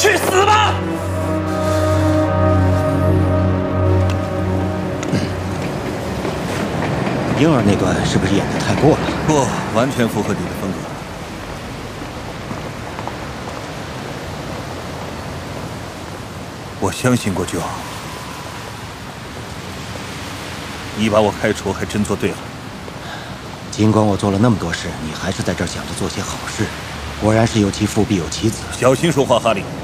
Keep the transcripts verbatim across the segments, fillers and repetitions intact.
去死吧！ 婴儿那段是不是演得太过了？ 不，完全符合你的风格。我相信过就好。你把我开除还真做对了。 尽管我做了那么多事，你还是在这儿想着做些好事。果然是有其父必有其子。 小心说话，哈利。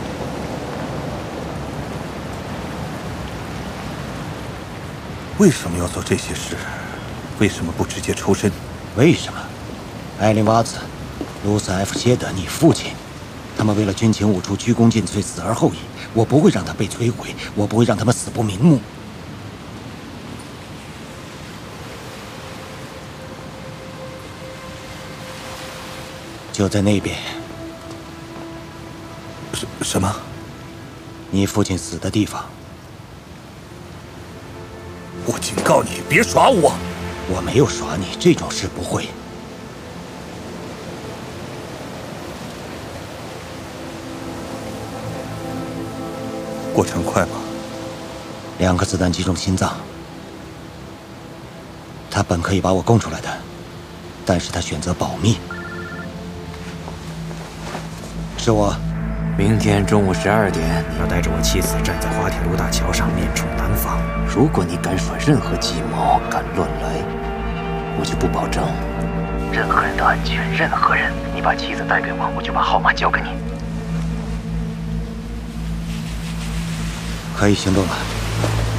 为什么要做这些事？为什么不直接抽身？ 为什么？艾琳·瓦兹、卢斯·埃夫谢德，你父亲，他们为了军情五处鞠躬尽瘁，死而后已。我不会让他被摧毁，我不会让他们死不瞑目。就在那边。 什什么？ 你父亲死的地方。 我警告你，别耍我！ 我没有耍你，这种事不会。 过程快吗？ 两颗子弹击中心脏。他本可以把我供出来的，但是他选择保密。是我。 明天中午十二点，你要带着我妻子站在滑铁卢大桥上，面冲南方。如果你敢耍任何计谋，敢乱来，我就不保证任何人的安全。任何人，你把妻子带给我，我就把号码交给你。 可以行动了。